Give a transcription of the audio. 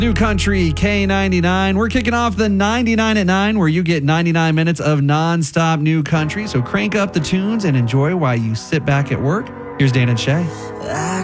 New Country K99. We're kicking off the 99 at 9, where you get 99 minutes of nonstop new country. So crank up the tunes and enjoy while you sit back at work. Here's Dan and Shay.